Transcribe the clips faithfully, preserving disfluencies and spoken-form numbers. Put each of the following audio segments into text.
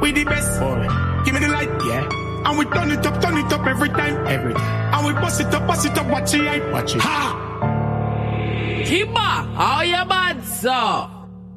We the best. Boy. Give me the light, yeah. And we turn it up, turn it up every time, every time. And we bust it up, bust it up, watch it, I watch it. Ha! Kimba, how you bad, sir?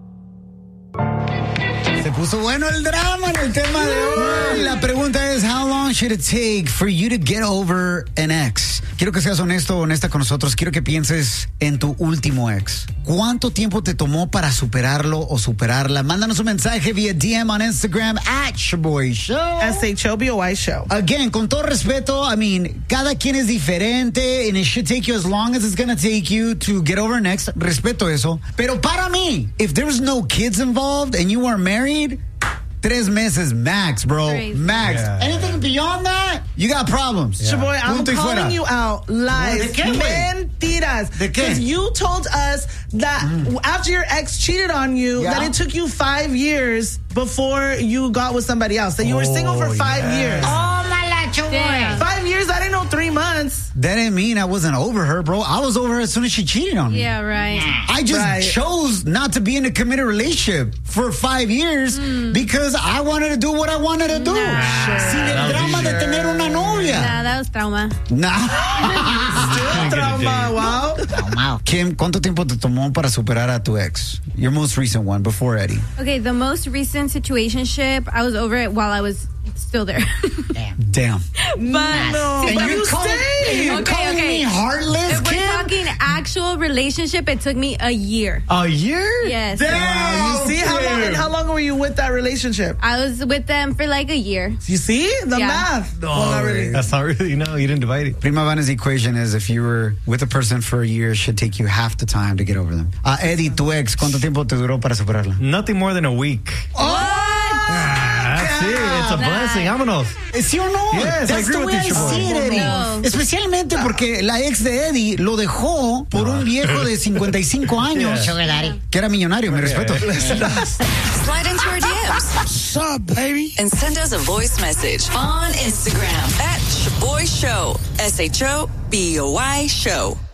Se puso bueno el drama en el tema de hoy. La pregunta es, how long should it take for you to get over an ex? Quiero que seas honesto o honesta con nosotros. Quiero que pienses en tu último ex. ¿Cuánto tiempo te tomó para superarlo o superarla? Mándanos un mensaje vía D M on Instagram at Shaboy Show. S H O B O Y Show. Again, con todo respeto, I mean, cada quien es diferente and it should take you as long as it's gonna take you to get over an ex. Respeto eso. Pero para mí, if there's no kids involved and you are married, tres meses max, bro. Crazy. Max. Yeah. Anything beyond that, you got problems. Yeah. Shaboy, I'm Punto y calling fuera. you out. Lies. ¿De qué, güey? Mentiras. ¿De qué? Because you told us that mm. after your ex cheated on you, Yeah. that it took you five years before you got with somebody else. That you were single for five yeah. years. Oh, malacho, boy. Five years? I didn't know three months. That didn't mean I wasn't over her, bro. I was over her as soon as she cheated on me. Yeah, right. I just Right. chose not to be in a committed relationship for five years mm. because I wanted to do what I wanted to do. Nah. Sin el drama de tener una novia. Nah, that was trauma. Nah. Still trauma, wow. Wow. Kim, ¿cuánto tiempo te tomó para superar a tu ex? Your most recent one, before Eddie. Okay, the most recent situationship, I was over it while I was still there. Damn. But No, And but you're you calling, stayed. and you're Okay, calling okay. me heartless, if we're Kim? talking actual relationship, it took me a year. A year? Yes. Damn. You see how long, and how long were you with that relationship? I was with them for like a year. You see the Yeah. math. No, well, not really. That's not really, no, you didn't divide it. Prima Vanna's equation is if you were with a person for a year, it should take you half the time to get over them. Uh, Eddie, tu ex, ¿cuánto tiempo te duró para superarla? Nothing more than a week. That's it. It's a blessing. Vámonos. ¿Sí o no? Yes, I That's agree the with way you, I Shaboy. see it, Eddie. No. Especialmente porque la ex de Eddie lo dejó por un viejo de cincuenta y cinco años que era millonario, mi respeto. Slide into our D Ms. What's up, baby? And send us a voice message on Instagram at Shaboy Show. S H O B O Y Show.